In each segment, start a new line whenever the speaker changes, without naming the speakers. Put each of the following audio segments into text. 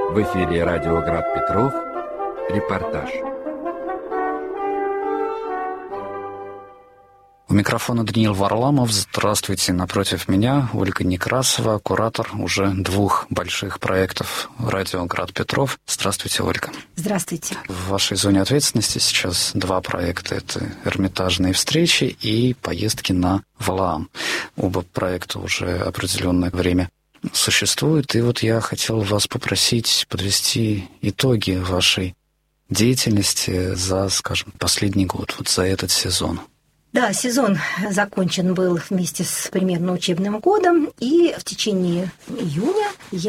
В эфире радио Град Петров. Репортаж.
У микрофона Даниил Варламов. Здравствуйте. Напротив меня Ольга Некрасова, куратор уже 2 больших проектов радио Град Петров. Здравствуйте, Ольга.
Здравствуйте.
В вашей зоне ответственности сейчас 2 проекта. Это эрмитажные встречи и поездки на Валаам. Оба проекта уже определенное время существуют. И вот я хотел вас попросить подвести итоги вашей деятельности за, скажем, последний год, вот за этот сезон.
Да, сезон закончен был вместе с примерно учебным годом, и в течение июня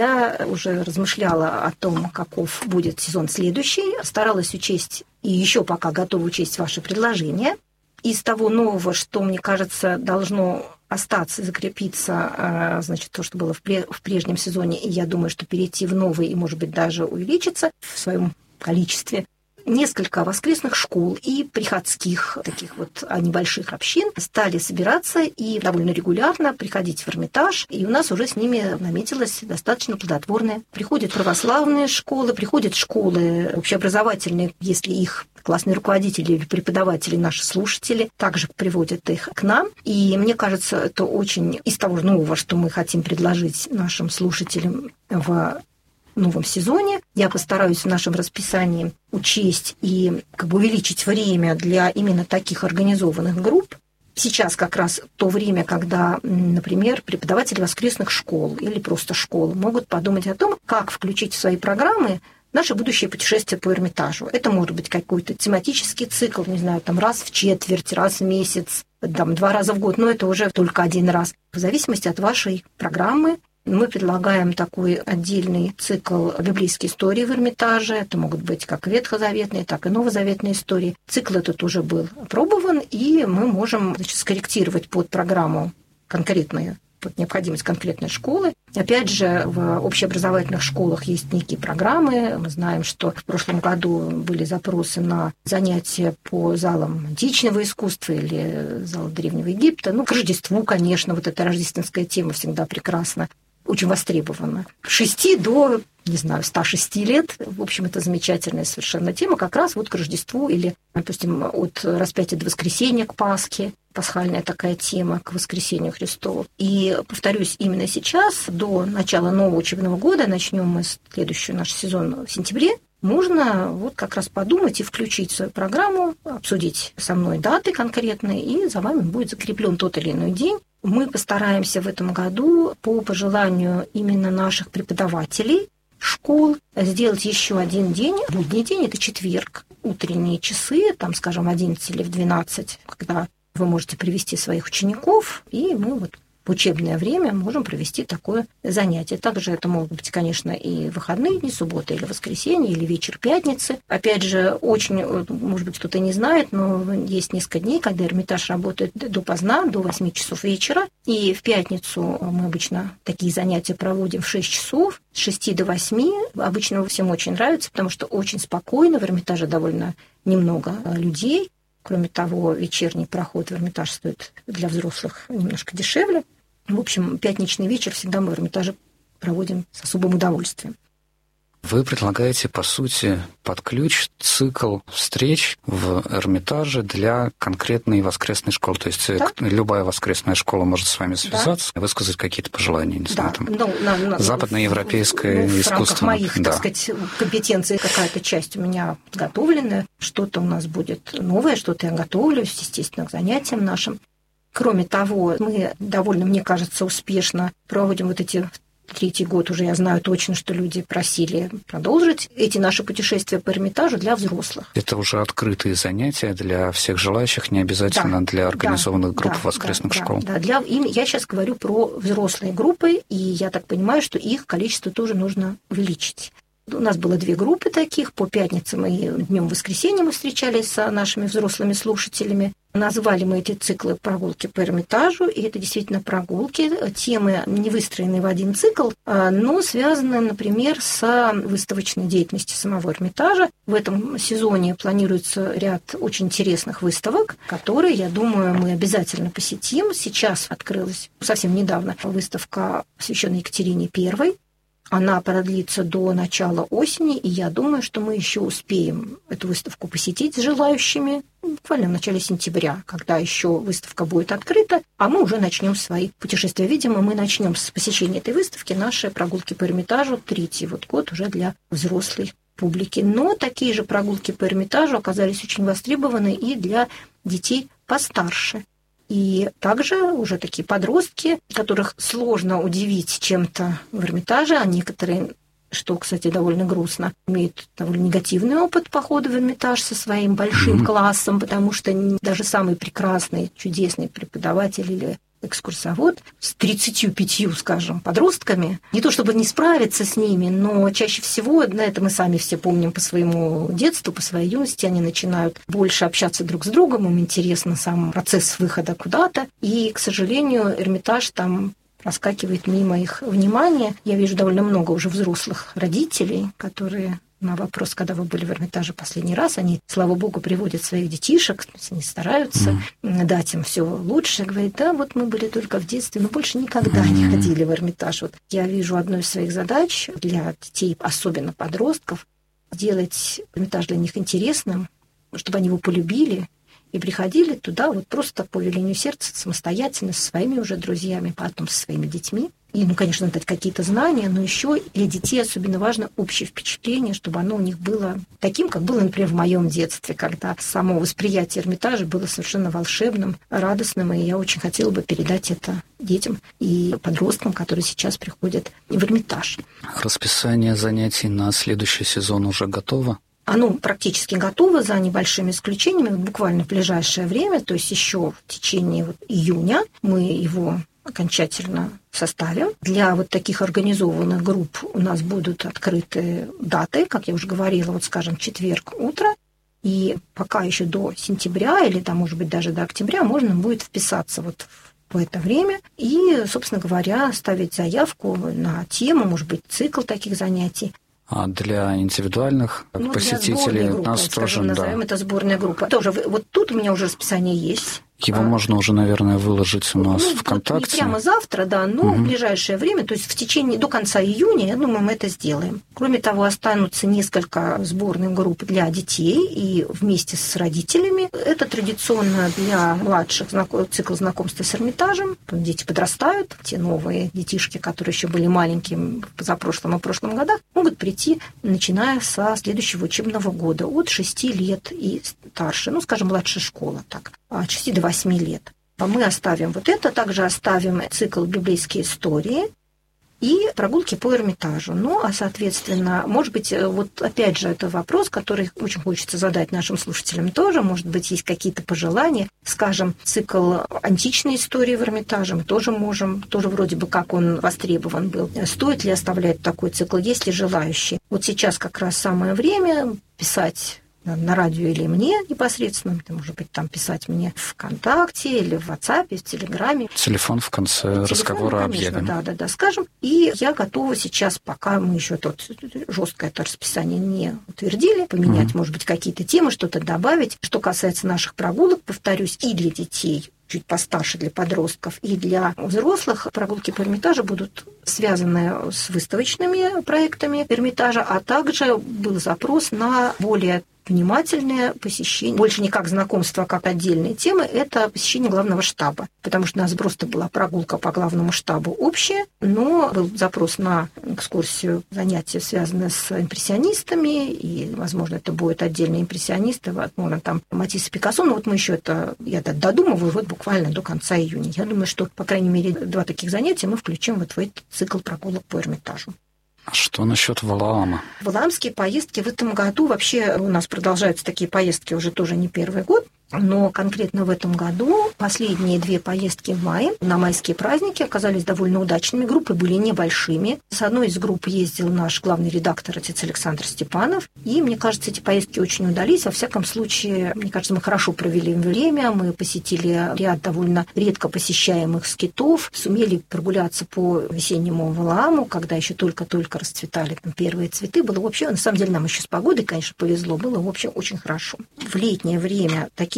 я уже размышляла о том, каков будет сезон следующий, старалась учесть, и еще пока готова учесть ваши предложения. Из того нового, что, мне кажется, должно остаться, закрепиться, значит, то, что было в прежнем сезоне, и я думаю, что перейти в новый и, может быть, даже увеличиться в своем количестве. Несколько воскресных школ и приходских таких вот небольших общин стали собираться и довольно регулярно приходить в Эрмитаж, и у нас уже с ними наметилось достаточно плодотворное. Приходят православные школы, приходят школы общеобразовательные, если их классные руководители или преподаватели, наши слушатели, также приводят их к нам. И мне кажется, это очень из того нового, что мы хотим предложить нашим слушателям в новом сезоне. Я постараюсь в нашем расписании учесть и увеличить время для именно таких организованных групп. Сейчас как раз то время, когда, например, преподаватели воскресных школ или просто школ могут подумать о том, как включить в свои программы наше будущее путешествие по Эрмитажу. Это может быть какой-то тематический цикл, не знаю, там раз в четверть, раз в месяц, там 2 раза в год, но это уже только 1 раз. В зависимости от вашей программы мы предлагаем такой отдельный цикл библейской истории в Эрмитаже. Это могут быть как ветхозаветные, так и новозаветные истории. Цикл этот уже был опробован, и мы можем, значит, скорректировать под программу конкретные, под необходимость конкретной школы. Опять же, в общеобразовательных школах есть некие программы. Мы знаем, что в прошлом году были запросы на занятия по залам античного искусства или залам Древнего Египта. К Рождеству, конечно, вот эта рождественская тема всегда прекрасна. Очень востребована. 6 до, 106 лет. В общем, это замечательная совершенно тема. Как раз вот к Рождеству или, допустим, от распятия до воскресения к Пасхе. Пасхальная такая тема к воскресению Христову. И, повторюсь, именно сейчас, до начала нового учебного года, начнем мы следующий наш сезон в сентябре, можно вот как раз подумать и включить в свою программу, обсудить со мной даты конкретные, и за вами будет закреплен тот или иной день. Мы постараемся в этом году, по пожеланию именно наших преподавателей школ, сделать еще один день, будний день, это четверг, утренние часы, там, скажем, 11 или в 12, когда вы можете привести своих учеников, и мы вот в учебное время можем провести такое занятие. Также это могут быть, конечно, и выходные дни, суббота или воскресенье, или вечер пятницы. Опять же, очень, может быть, кто-то не знает, но есть несколько дней, когда Эрмитаж работает допоздна, до 8 часов вечера. И в пятницу мы обычно такие занятия проводим в 6 часов, с 6 до 8. Обычно всем очень нравится, потому что очень спокойно, в Эрмитаже довольно немного людей. Кроме того, вечерний проход в Эрмитаж стоит для взрослых немножко дешевле. В общем, пятничный вечер всегда мы в Эрмитаже проводим с особым удовольствием.
Вы предлагаете, по сути, под ключ цикл встреч в Эрмитаже для конкретной воскресной школы. То есть любая воскресная школа может с вами связаться, высказать какие-то пожелания, не знаю, там, западноевропейское искусство. В рамках моих, так сказать, компетенций какая-то часть у меня подготовлена, что-то у нас будет новое, что-то я готовлюсь, естественно, к занятиям нашим. Кроме того, мы довольно, мне кажется, успешно проводим вот эти 3-й год уже, я знаю точно, что люди просили продолжить эти наши путешествия по Эрмитажу для взрослых. Это уже открытые занятия для всех желающих, не обязательно для организованных групп воскресных школ.
Я сейчас говорю про взрослые группы, и я так понимаю, что их количество тоже нужно увеличить. У нас было 2 группы таких. По пятницам и днем воскресенья мы встречались с нашими взрослыми слушателями. Назвали мы эти циклы «Прогулки по Эрмитажу», и это действительно прогулки. Темы не выстроены в один цикл, но связаны, например, с выставочной деятельностью самого Эрмитажа. В этом сезоне планируется ряд очень интересных выставок, которые, я думаю, мы обязательно посетим. Сейчас открылась совсем недавно выставка, посвященная Екатерине I. Она продлится до начала осени, и я думаю, что мы еще успеем эту выставку посетить с желающими буквально в начале сентября, когда еще выставка будет открыта, а мы уже начнем свои путешествия. Видимо, мы начнем с посещения этой выставки наши прогулки по Эрмитажу, 3-й год уже для взрослой публики. Но такие же прогулки по Эрмитажу оказались очень востребованы и для детей постарше. И также уже такие подростки, которых сложно удивить чем-то в Эрмитаже, а некоторые, что, кстати, довольно грустно, имеют довольно негативный опыт похода в Эрмитаж со своим большим классом, потому что даже самый прекрасный, чудесный преподаватель или экскурсовод с 35, скажем, подростками, не то чтобы не справиться с ними, но чаще всего, это мы сами все помним по своему детству, по своей юности, они начинают больше общаться друг с другом, им интересно сам процесс выхода куда-то, и, к сожалению, Эрмитаж там проскакивает мимо их внимания. Я вижу довольно много уже взрослых родителей, которые на вопрос, когда вы были в Эрмитаже последний раз, они, слава богу, приводят своих детишек, они стараются дать им все лучше. Говорят, да, вот мы были только в детстве, но больше никогда не ходили в Эрмитаж. Вот я вижу одну из своих задач для детей, особенно подростков, сделать Эрмитаж для них интересным, чтобы они его полюбили и приходили туда вот просто по велению сердца, самостоятельно, со своими уже друзьями, потом со своими детьми. И, конечно, дать какие-то знания, но еще для детей особенно важно общее впечатление, чтобы оно у них было таким, как было, например, в моем детстве, когда само восприятие Эрмитажа было совершенно волшебным, радостным, и я очень хотела бы передать это детям и подросткам, которые сейчас приходят в Эрмитаж.
Расписание занятий на следующий сезон уже готово?
Оно практически готово, за небольшими исключениями, буквально в ближайшее время, то есть еще в течение июня мы его окончательно составим. Для вот таких организованных групп у нас будут открыты даты, как я уже говорила, вот скажем, четверг утро, и пока еще до сентября или, там, может быть, даже до октября можно будет вписаться вот в это время и, собственно говоря, ставить заявку на тему, может быть, цикл таких занятий.
А для индивидуальных посетителей
группы,
нас тоже,
назовем это сборная группа. Тоже вот тут у меня уже расписание есть.
Его можно уже, наверное, выложить у нас ВКонтакте.
Не прямо завтра, да, но в ближайшее время, то есть в течение до конца июня, я думаю, мы это сделаем. Кроме того, останутся несколько сборных групп для детей и вместе с родителями. Это традиционно для младших цикл знакомства с Эрмитажем. Дети подрастают, те новые детишки, которые еще были маленькими в позапрошлом и прошлом годах, могут прийти, начиная со следующего учебного года, от 6 лет и старше, скажем, младшая школа, так, от 6 до 8 лет. Мы оставим вот это, также оставим цикл «Библейские истории» и прогулки по Эрмитажу. Соответственно, может быть, вот опять же, это вопрос, который очень хочется задать нашим слушателям тоже. Может быть, есть какие-то пожелания. Скажем, цикл «Античные истории» в Эрмитаже мы тоже можем, тоже вроде бы как он востребован был. Стоит ли оставлять такой цикл, есть ли желающие? Вот сейчас как раз самое время писать на радио или мне непосредственно, может быть, там писать мне в ВКонтакте или в WhatsApp, в Телеграме.
Телефон в конце разговора объявим.
Да, скажем. И я готова сейчас, пока мы еще тут жесткое это расписание не утвердили, поменять, может быть, какие-то темы, что-то добавить. Что касается наших прогулок, повторюсь, и для детей, чуть постарше, для подростков, и для взрослых прогулки по Эрмитажу будут связаны с выставочными проектами Эрмитажа, а также был запрос на более внимательное посещение, больше не как знакомство, а как отдельные темы, это посещение главного штаба. Потому что у нас просто была прогулка по главному штабу общая, но был запрос на экскурсию, занятия, связанные с импрессионистами, и, возможно, это будут отдельные импрессионисты, возможно, там Матисс и Пикассо, но вот мы еще я додумываю вот буквально до конца июня. Я думаю, что, по крайней мере, 2 таких занятия мы включим вот в этот цикл прогулок по Эрмитажу.
А что насчет Валаама?
Валаамские поездки в этом году, вообще у нас продолжаются такие поездки уже тоже не первый год, но конкретно в этом году последние 2 поездки в мае на майские праздники оказались довольно удачными. Группы были небольшими. С одной из групп ездил наш главный редактор, отец Александр Степанов. И, мне кажется, эти поездки очень удались. Во всяком случае, мне кажется, мы хорошо провели время. Мы посетили ряд довольно редко посещаемых скитов. Сумели прогуляться по весеннему Валааму, когда еще только-только расцветали там первые цветы. Было вообще, на самом деле, нам еще с погодой, конечно, повезло. Было, в общем, очень хорошо. В летнее время такие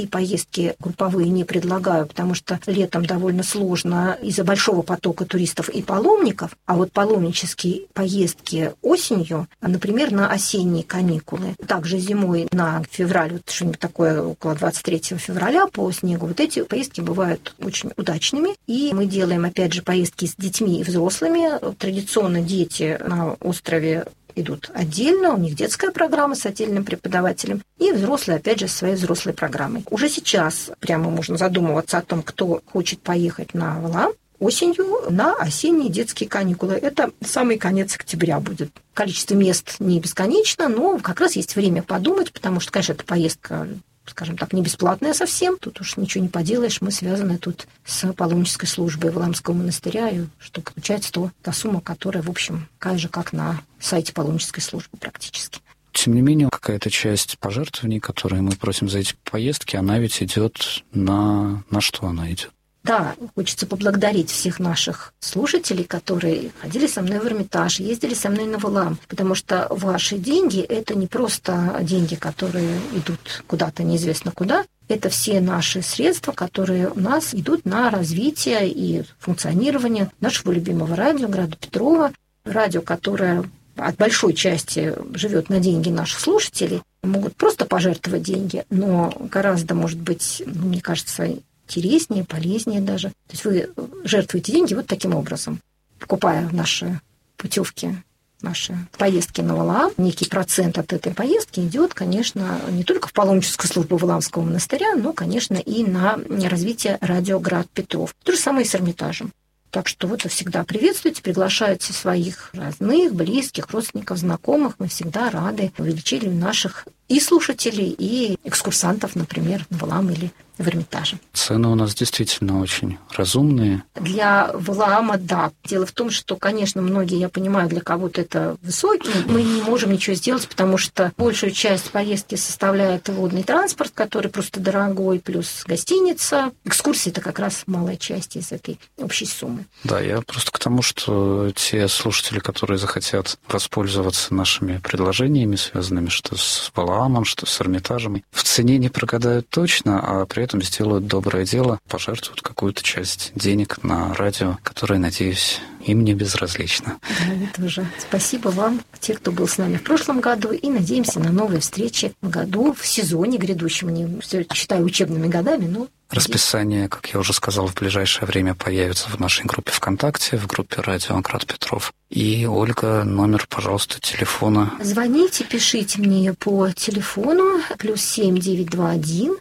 такие поездки групповые не предлагаю, потому что летом довольно сложно из-за большого потока туристов и паломников, а вот паломнические поездки осенью, например, на осенние каникулы, также зимой на февраль, вот что-нибудь такое около 23 февраля по снегу, вот эти поездки бывают очень удачными, и мы делаем, опять же, поездки с детьми и взрослыми. Традиционно дети на острове идут отдельно, у них детская программа с отдельным преподавателем, и взрослые, опять же, со своей взрослой программой. Уже сейчас прямо можно задумываться о том, кто хочет поехать на Валаам осенью на осенние детские каникулы. Это самый конец октября будет. Количество мест не бесконечно, но как раз есть время подумать, потому что, конечно, эта поездка, скажем так, не бесплатная совсем. Тут уж ничего не поделаешь. Мы связаны тут с паломнической службой Валаамского монастыря, и что получается та сумма, которая, в общем, такая же, как на сайте паломнической службы практически.
Тем не менее, какая-то часть пожертвований, которые мы просим за эти поездки, она ведь идет на что она идет?
Да, хочется поблагодарить всех наших слушателей, которые ходили со мной в Эрмитаж, ездили со мной на Валаам, потому что ваши деньги – это не просто деньги, которые идут куда-то неизвестно куда, это все наши средства, которые у нас идут на развитие и функционирование нашего любимого радио «Града Петрова», радио, которое от большой части живет на деньги наших слушателей, могут просто пожертвовать деньги, но гораздо, может быть, мне кажется, интереснее, полезнее даже. То есть вы жертвуете деньги вот таким образом, покупая наши путевки, наши поездки на Валаам. Некий процент от этой поездки идет, конечно, не только в паломническую службу Валаамского монастыря, но, конечно, и на развитие радио «Град Петров». То же самое и с Эрмитажем. Так что вот вы всегда приветствуйте, приглашайте своих родных, близких, родственников, знакомых. Мы всегда рады увеличению наших и слушателей, и экскурсантов, например, в Валаам или в Эрмитаже.
Цены у нас действительно очень разумные.
Для Валаама, да. Дело в том, что, конечно, многие, я понимаю, для кого-то это высокие. Мы не можем ничего сделать, потому что большую часть поездки составляет водный транспорт, который просто дорогой, плюс гостиница. Экскурсии – это как раз малая часть из этой общей суммы.
Да, я просто к тому, что те слушатели, которые захотят воспользоваться нашими предложениями, связанными что с Валаамом, что с Эрмитажем, в цене не прогадают точно, а при этом сделают доброе дело, пожертвуют какую-то часть денег на радио, которое, надеюсь, им не безразлично.
Да, это уже. Спасибо вам, те, кто был с нами в прошлом году, и надеемся на новые встречи в году, в сезоне грядущем. Не все считаю учебными годами, но...
Расписание, как я уже сказал, в ближайшее время появится в нашей группе ВКонтакте, в группе «Радио Град Петров». И, Ольга, номер, пожалуйста, телефона.
Звоните, пишите мне по телефону +7 921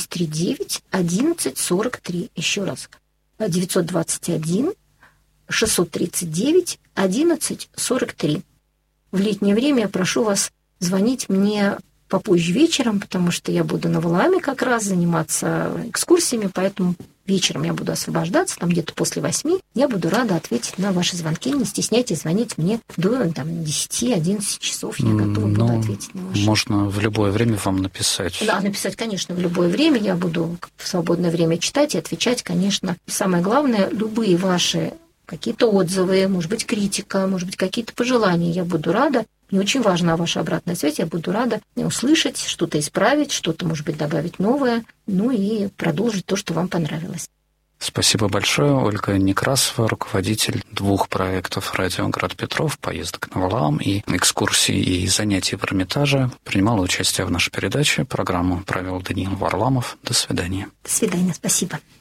639 1143. Еще раз. 921 639 1143. В летнее время я прошу вас звонить мне попозже вечером, потому что я буду на Валааме как раз заниматься экскурсиями, поэтому вечером я буду освобождаться, там где-то после 8. Я буду рада ответить на ваши звонки. Не стесняйтесь звонить мне до 10-11 часов. Я готова буду ответить на ваши.
Можно в любое время вам написать.
Да, написать, конечно, в любое время. Я буду в свободное время читать и отвечать, конечно. И самое главное, любые ваши какие-то отзывы, может быть, критика, может быть, какие-то пожелания. Я буду рада. Мне очень важна ваша обратная связь. Я буду рада услышать, что-то исправить, что-то, может быть, добавить новое, ну и продолжить то, что вам понравилось.
Спасибо большое. Ольга Некрасова, руководитель 2 проектов «Радио Град Петров», поездок на Валаам и экскурсий и занятий в Эрмитаже, принимала участие в нашей передаче. Программу провел Даниил Варламов. До свидания.
До свидания. Спасибо.